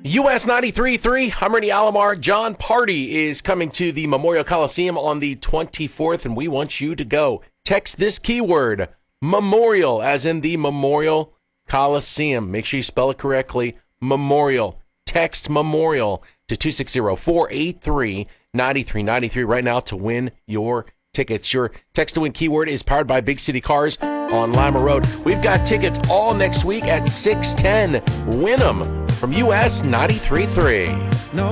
US 93.3, I'm Ernie Alomar. John Party is coming to the Memorial Coliseum on the 24th, and we want you to go. Text this keyword, Memorial, as in the Memorial Coliseum. Make sure you spell it correctly, Memorial. Text Memorial to 260-483-9393 right now to win your tickets. Your text to win keyword is powered by Big City Cars on Lima Road. We've got tickets all next week at 6:10. Win them from US 93.3.